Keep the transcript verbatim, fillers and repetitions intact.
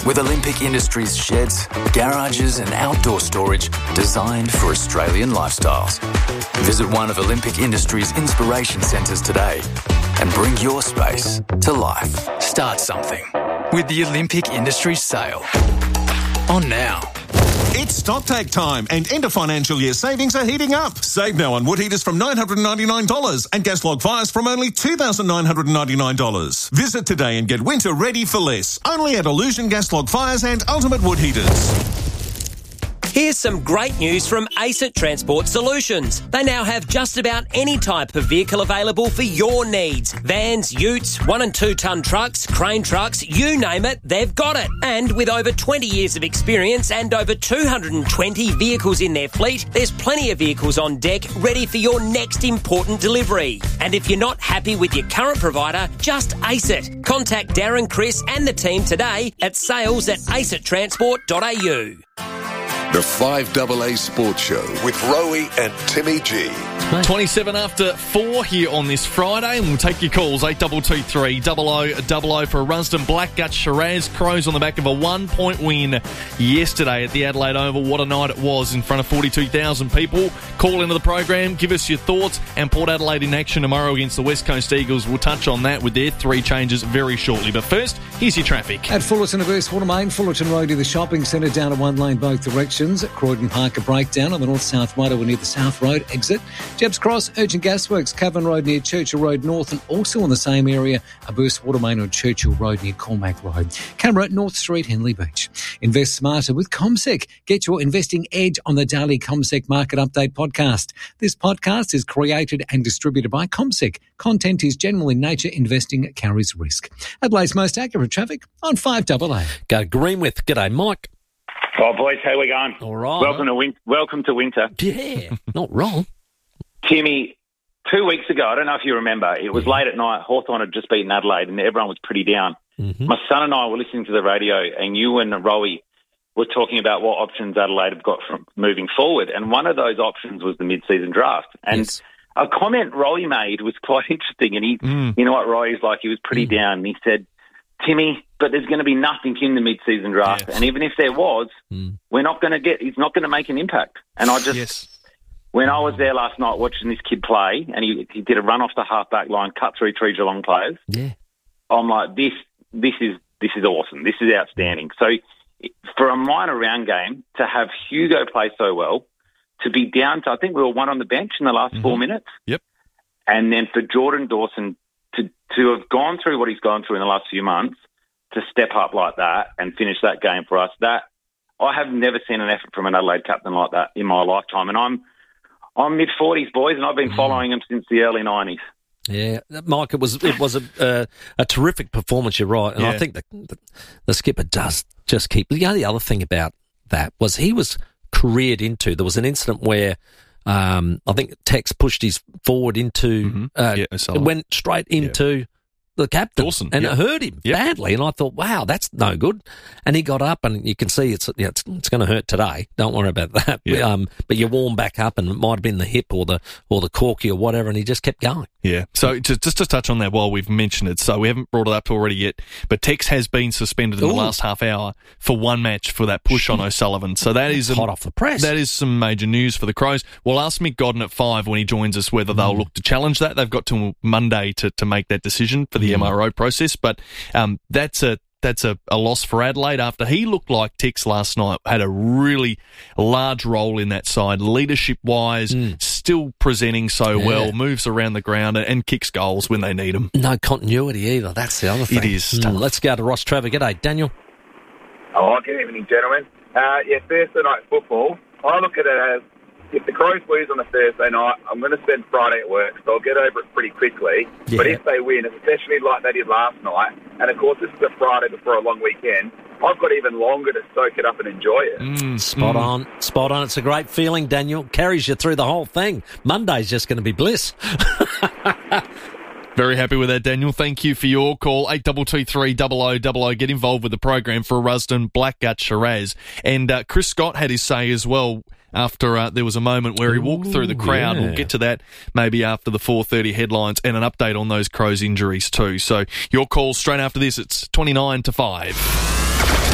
with Olympic Industries sheds, garages and outdoor storage designed for Australian lifestyles. Visit one of Olympic Industries' inspiration centres today and bring your space to life. Start something with the Olympic Industries sale. On now. It's StockTake time and end of financial year savings are heating up. Save now on wood heaters from nine hundred ninety-nine dollars and gas log fires from only two thousand nine hundred ninety-nine dollars. Visit today and get winter ready for less. Only at Illusion Gas Log Fires and Ultimate Wood Heaters. Here's some great news from ACET Transport Solutions. They now have just about any type of vehicle available for your needs. Vans, utes, one and two tonne trucks, crane trucks, you name it, they've got it. And with over twenty years of experience and over two hundred twenty vehicles in their fleet, there's plenty of vehicles on deck ready for your next important delivery. And if you're not happy with your current provider, just ACET. Contact Darren, Chris and the team today at sales at acet transport dot a u. The five A A Sports Show with Rowie and Timmy G. twenty-seven after four here on this Friday, and we'll take your calls. eight two two three, double oh double oh for a Rusden Blackgut Shiraz. Crows on the back of a one-point win yesterday at the Adelaide Oval. What a night it was in front of forty-two thousand people. Call into the program, give us your thoughts, and Port Adelaide in action tomorrow against the West Coast Eagles. We'll touch on that with their three changes very shortly. But first, here's your traffic. At Fullerton of East Watermain, Fullerton Road near the shopping centre, down to one lane both directions. Croydon Park a breakdown on the north-south motorway near the South Road exit. Jebbs Cross, Urgent Gasworks, Cavan Road near Churchill Road North, and also in the same area, a burst water main on Churchill Road near Cormac Road. Canberra, North Street, Henley Beach. Invest smarter with CommSec. Get your investing edge on the daily CommSec Market Update podcast. This podcast is created and distributed by CommSec. Content is general in nature. Investing carries risk. Adelaide's most accurate traffic on five A A. Go Greenwith. G'day, Mike. Oh, boys, how we going? All right. Welcome to win- welcome to winter. Yeah, not wrong. Timmy, two weeks ago, I don't know if you remember, it was yeah. late at night. Hawthorn had just beaten Adelaide and everyone was pretty down. Mm-hmm. My son and I were listening to the radio and you and Rowie were talking about what options Adelaide have got from moving forward. And one of those options was the mid-season draft. And yes. a comment Rowie made was quite interesting. And he, Mm. you know what Rowie's like? He was pretty Mm. down. And he said, Timmy, but there's going to be nothing in the mid-season draft. Yes. And even if there was, Mm. we're not going to get, he's not going to make an impact. And I just, Yes. when I was there last night watching this kid play, and he, he did a run off the half-back line, cut through three Geelong players, Yeah. I'm like, this, this is, this is awesome. This is outstanding. So for a minor round game, to have Hugo play so well, to be down to, I think we were one on the bench in the last Mm-hmm. four minutes. Yep. And then for Jordan Dawson to, to have gone through what he's gone through in the last few months, to step up like that and finish that game for us, that I have never seen an effort from an Adelaide captain like that in my lifetime. And I'm I'm mid forties, boys, and I've been following him since the early nineties. Yeah, Mike, it was it was a uh, a terrific performance. You're right, and Yeah. I think the, the the skipper does just keep. The only other thing about that was he was careered into. There was an incident where um, I think Tex pushed his forward into Mm-hmm. uh, Yeah, O'Sullivan. went straight into the captain, Dawson, and yep. it hurt him Yep. badly. And I thought, wow, that's no good. And he got up, and you can see it's yeah, it's, it's going to hurt today. Don't worry about that. Yeah. Um, but you warm back up, and it might have been the hip or the or the corky or whatever, and he just kept going. Yeah. So to, just to touch on that while we've mentioned it, so we haven't brought it up already yet, but Tex has been suspended in Ooh. the last half hour for one match for that push on O'Sullivan. So that is a, Hot off the press. That is some major news for the Crows. We'll ask Mick Godden at five when he joins us whether they'll look to challenge that. They've got till Monday to, to make that decision for the Mm. M R O process, but um, that's a that's a, a loss for Adelaide after he looked like Tex last night, had a really large role in that side, leadership-wise, Mm. still presenting so Yeah. well, moves around the ground and kicks goals when they need them. No continuity either. That's the other thing. It is Mm, tough. let's go to Ross Trevor. G'day, Daniel. Oh, good evening, gentlemen. Uh, yeah, Thursday night football. I look at it as if the Crows lose on a Thursday night, I'm going to spend Friday at work, so I'll get over it pretty quickly. Yeah. But if they win, especially like they did last night, and of course this is a Friday before a long weekend, I've got even longer to soak it up and enjoy it. Mm, Spot mm. on. Spot on. It's a great feeling, Daniel. Carries you through the whole thing. Monday's just going to be bliss. Very happy with that, Daniel. Thank you for your call. eight two two three, double oh double oh. Get involved with the program for a Rusden Blackgut Shiraz. And uh, Chris Scott had his say as well after uh, there was a moment where he walked through the crowd. yeah. We'll get to that maybe after the four thirty headlines and an update on those Crows injuries too. So your call straight after this. It's twenty-nine to five.